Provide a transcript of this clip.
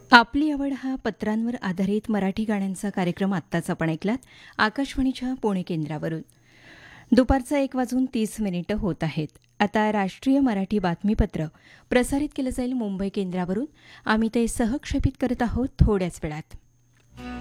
आपली आवड हा पत्रांवर आधारित मराठी गाण्यांचा कार्यक्रम आत्ताच आपण ऐकलात आकाशवाणीच्या पुणे केंद्रावरून. दुपारचा 1:30 होत आहेत. आता राष्ट्रीय मराठी बातमीपत्र प्रसारित केलं जाईल मुंबई केंद्रावरून. आम्ही ते सहक्षेपित करत आहोत थोड्याच वेळात.